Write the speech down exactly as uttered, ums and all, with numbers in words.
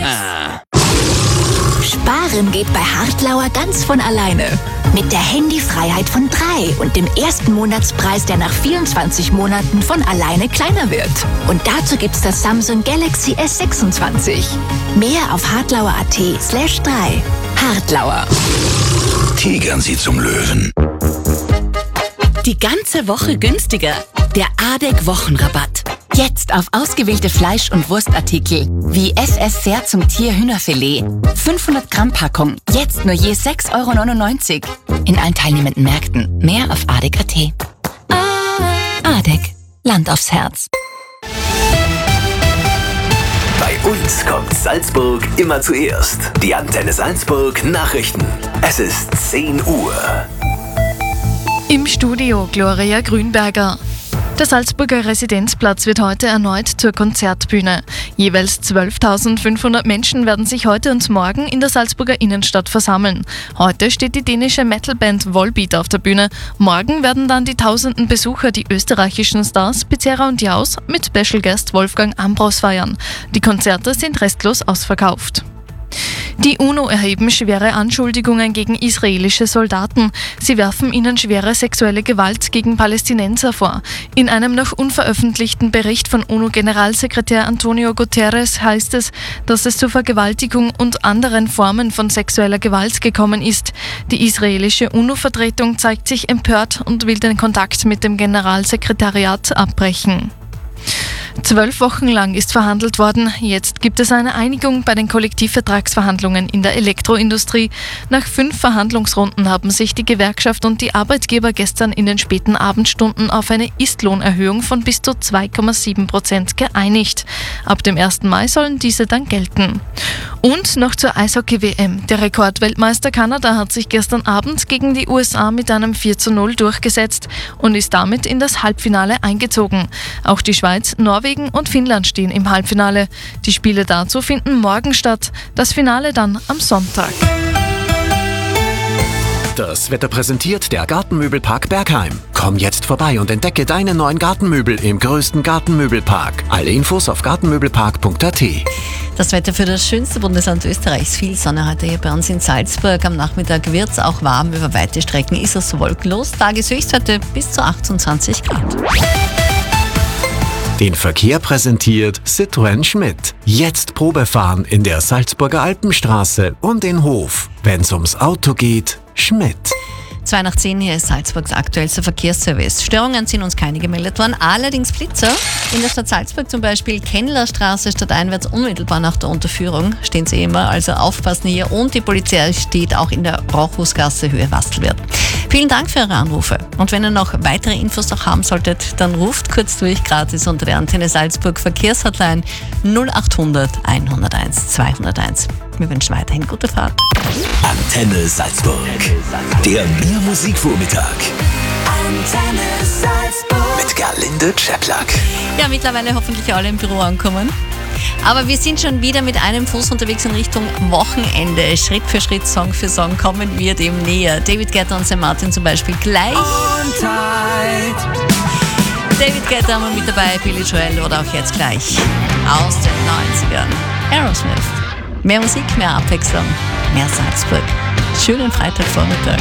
Sparen geht bei Hartlauer ganz von alleine. Mit der Handyfreiheit von drei und dem ersten Monatspreis, der nach vierundzwanzig Monaten von alleine kleiner wird. Und dazu gibt's das Samsung Galaxy S sechsundzwanzig. Mehr auf hartlauer.at slash drei. Hartlauer. Tigern Sie zum Löwen. Die ganze Woche günstiger. Der A D E C-Wochenrabatt. Jetzt auf ausgewählte Fleisch- und Wurstartikel wie S S Sehr zum Tier-Hühnerfilet. fünfhundert Gramm Packung. Jetzt nur je sechs Euro neunundneunzig. In allen teilnehmenden Märkten. Mehr auf A D E C punkt A T. A D E C. Land aufs Herz. Bei uns kommt Salzburg immer zuerst. Die Antenne Salzburg Nachrichten. Es ist zehn Uhr. Im Studio Gloria Grünberger. Der Salzburger Residenzplatz wird heute erneut zur Konzertbühne. Jeweils zwölftausendfünfhundert Menschen werden sich heute und morgen in der Salzburger Innenstadt versammeln. Heute steht die dänische Metalband Volbeat auf der Bühne. Morgen werden dann die tausenden Besucher die österreichischen Stars Bezerra und Jaus mit Special Guest Wolfgang Ambros feiern. Die Konzerte sind restlos ausverkauft. Die UNO erheben schwere Anschuldigungen gegen israelische Soldaten. Sie werfen ihnen schwere sexuelle Gewalt gegen Palästinenser vor. In einem noch unveröffentlichten Bericht von UNO-Generalsekretär Antonio Guterres heißt es, dass es zur Vergewaltigung und anderen Formen von sexueller Gewalt gekommen ist. Die israelische UNO-Vertretung zeigt sich empört und will den Kontakt mit dem Generalsekretariat abbrechen. Zwölf Wochen lang ist verhandelt worden. Jetzt gibt es eine Einigung bei den Kollektivvertragsverhandlungen in der Elektroindustrie. Nach fünf Verhandlungsrunden haben sich die Gewerkschaft und die Arbeitgeber gestern in den späten Abendstunden auf eine Istlohnerhöhung von bis zu zwei Komma sieben Prozent geeinigt. Ab dem ersten Mai sollen diese dann gelten. Und noch zur Eishockey-W M. Der Rekordweltmeister Kanada hat sich gestern Abend gegen die U S A mit einem vier zu null durchgesetzt und ist damit in das Halbfinale eingezogen. Auch die Schweiz, Norwegen und Finnland stehen im Halbfinale. Die Spiele dazu finden morgen statt, das Finale dann am Sonntag. Das Wetter präsentiert der Gartenmöbelpark Bergheim. Komm jetzt vorbei und entdecke deine neuen Gartenmöbel im größten Gartenmöbelpark. Alle Infos auf gartenmöbelpark punkt a t. Das Wetter für das schönste Bundesland Österreichs. Viel Sonne heute hier bei uns in Salzburg. Am Nachmittag wird es auch warm. Über weite Strecken ist es wolkenlos. Tageshöchstwerte bis zu achtundzwanzig Grad. Den Verkehr präsentiert Citroën Schmidt. Jetzt Probefahren in der Salzburger Alpenstraße und in Hof. Wenn's ums Auto geht, Schmidt. zwei nach zehn, hier ist Salzburgs aktuellster Verkehrsservice. Störungen sind uns keine gemeldet worden, allerdings Blitzer. In der Stadt Salzburg zum Beispiel Kennlerstraße stadteinwärts unmittelbar nach der Unterführung stehen sie immer, also aufpassen hier. Und die Polizei steht auch in der Rochusgasse Höhe Wastelwirt. Vielen Dank für Ihre Anrufe. Und wenn ihr noch weitere Infos noch haben solltet, dann ruft kurz durch, gratis unter der Antenne Salzburg Verkehrshotline null achthundert einhunderteins zweihunderteins. Wir wünschen weiterhin gute Fahrt. Antenne Salzburg. Der Biermusikvormittag. Antenne Salzburg. Mit Gerlinde Czeplak. Ja, mittlerweile hoffentlich alle im Büro ankommen. Aber wir sind schon wieder mit einem Fuß unterwegs in Richtung Wochenende. Schritt für Schritt, Song für Song kommen wir dem näher. David Guetta und Saint Martin zum Beispiel gleich. David Guetta haben wir mit dabei, Billy Joel oder auch jetzt gleich aus den neunzigern. Aerosmith. Mehr Musik, mehr Abwechslung, mehr Salzburg. Schönen Freitagvormittag.